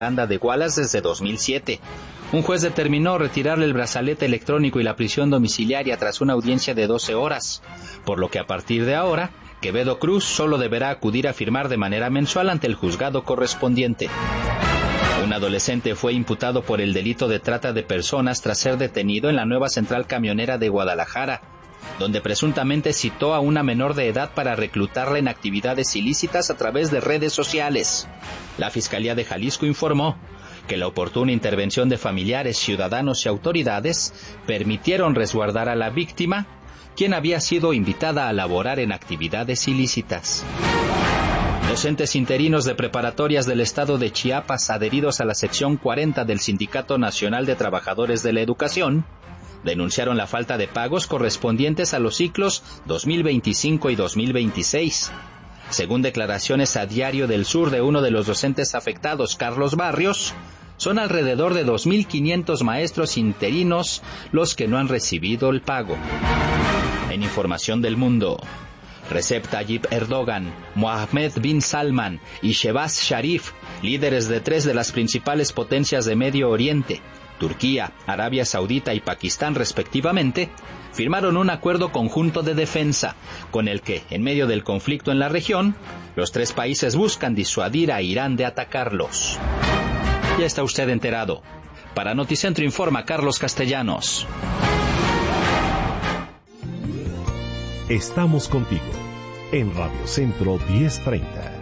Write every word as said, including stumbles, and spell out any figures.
Miranda de Wallace desde dos mil siete. Un juez determinó retirarle el brazalete electrónico y la prisión domiciliaria tras una audiencia de doce horas, por lo que a partir de ahora, Quevedo Cruz solo deberá acudir a firmar de manera mensual ante el juzgado correspondiente. Un adolescente fue imputado por el delito de trata de personas tras ser detenido en la nueva central camionera de Guadalajara, donde presuntamente citó a una menor de edad para reclutarla en actividades ilícitas a través de redes sociales. La Fiscalía de Jalisco informó que la oportuna intervención de familiares, ciudadanos y autoridades permitieron resguardar a la víctima, quien había sido invitada a laborar en actividades ilícitas. Docentes interinos de preparatorias del estado de Chiapas, adheridos a la sección cuarenta del Sindicato Nacional de Trabajadores de la Educación, denunciaron la falta de pagos correspondientes a los ciclos dos mil veinticinco y dos mil veintiséis. Según declaraciones a Diario del Sur de uno de los docentes afectados, Carlos Barrios, son alrededor de dos mil quinientos maestros interinos los que no han recibido el pago. En información del mundo, Recep Tayyip Erdogan, Mohammed bin Salman y Shehbaz Sharif, líderes de tres de las principales potencias de Medio Oriente, Turquía, Arabia Saudita y Pakistán respectivamente, firmaron un acuerdo conjunto de defensa, con el que, en medio del conflicto en la región, los tres países buscan disuadir a Irán de atacarlos. Ya está usted enterado. Para Noticentro informa Carlos Castellanos. Estamos contigo en Radio Centro diez treinta.